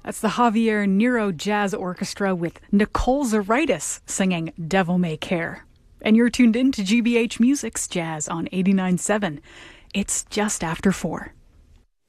That's the Javier Nero Jazz Orchestra with Nicole Zaritis singing Devil May Care. And you're tuned in to GBH Music's Jazz on 89.7. It's just after 4.